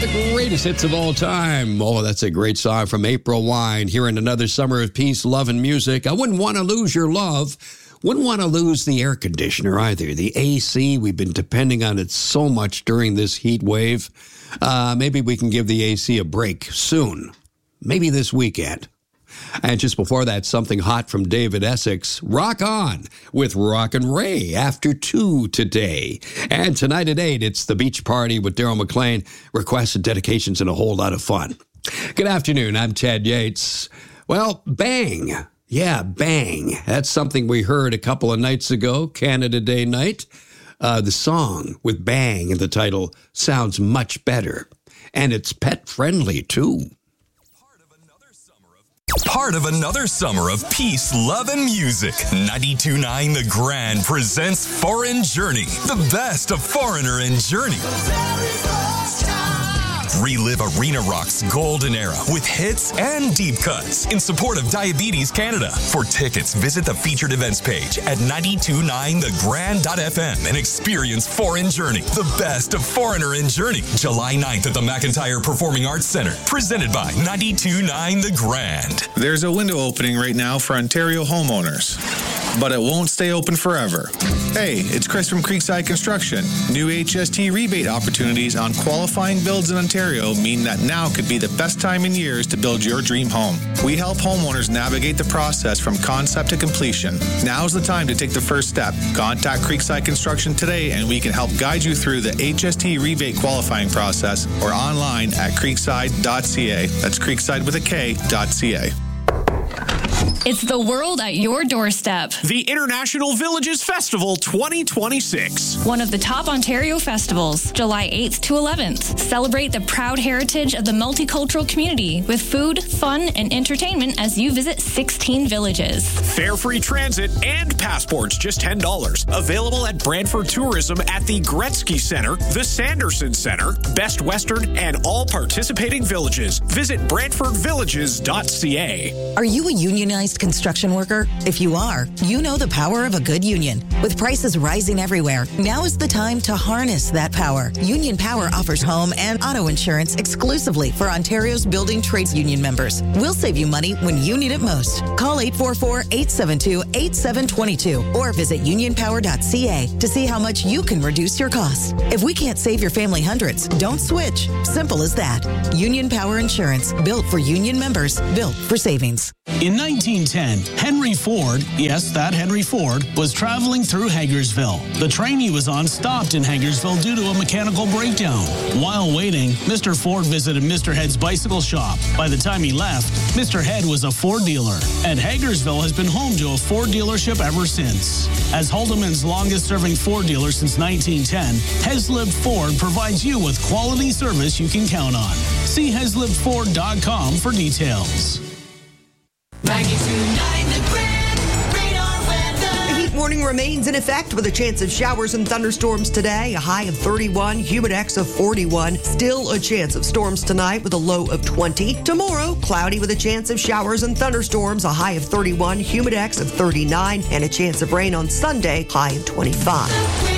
the greatest hits of all time. Oh, that's a great song from April Wine. Here in another summer of peace, love, and music. I wouldn't want to lose your love. Wouldn't want to lose the air conditioner either. The AC, we've been depending on it so much during this heat wave. Maybe we can give the AC a break soon. Maybe this weekend. And just before that, something hot from David Essex. Rock On with Rockin' Ray after 2 today. And tonight at 8, it's the beach party with Daryl McLean. Requests and dedications and a whole lot of fun. Good afternoon. I'm Ted Yates. Well, bang. Yeah, bang. That's something we heard a couple of nights ago, Canada Day night. The song with bang in the title sounds much better. And it's pet friendly, too. Part of another summer of peace, love, and music. 92.9 The Grand presents Foreign Journey, the best of Foreigner and Journey. Relive Arena Rock's golden era with hits and deep cuts in support of Diabetes Canada. For tickets, visit the featured events page at 929thegrand.fm and experience Foreign Journey, the best of Foreigner and Journey. July 9th at the McIntyre Performing Arts Centre, presented by 92.9 The Grand. There's a window opening right now for Ontario homeowners, but it won't stay open forever. Hey, it's Chris from Creekside Construction. New HST rebate opportunities on qualifying builds in Ontario mean that now could be the best time in years to build your dream home. We help homeowners navigate the process from concept to completion. Now's the time to take the first step. Contact Creekside Construction today and we can help guide you through the HST rebate qualifying process or online at creekside.ca. That's creekside with a K.ca. It's the world at your doorstep. The International Villages Festival 2026. One of the top Ontario festivals, July 8th to 11th. Celebrate the proud heritage of the multicultural community with food, fun, and entertainment as you visit 16 villages. Fare-free transit and passports, just $10. Available at Brantford Tourism at the Gretzky Centre, the Sanderson Centre, Best Western, and all participating villages. Visit BrantfordVillages.ca. Are you a unionized construction worker? If you are, you know the power of a good union. With prices rising everywhere, now is the time to harness that power. Union Power offers home and auto insurance exclusively for Ontario's building trades union members. We'll save you money when you need it most. Call 844-872-8722 or visit unionpower.ca to see how much you can reduce your costs. If we can't save your family hundreds, don't switch. Simple as that. Union Power Insurance, built for union members, built for savings. In 1910, Henry Ford, yes, that Henry Ford, was traveling through Hagersville. The train he was on stopped in Hagersville due to a mechanical breakdown. While waiting, Mr. Ford visited Mr. Head's bicycle shop. By the time he left, Mr. Head was a Ford dealer, and Hagersville has been home to a Ford dealership ever since. As Haldeman's longest-serving Ford dealer since 1910, Heslip Ford provides you with quality service you can count on. See heslipford.com for details. 92.9 The Grand, radar weather. The heat warning remains in effect with a chance of showers and thunderstorms today. A high of 31, humidex of 41. Still a chance of storms tonight with a low of 20. Tomorrow, cloudy with a chance of showers and thunderstorms. A high of 31, humidex of 39, and a chance of rain on Sunday, high of 25.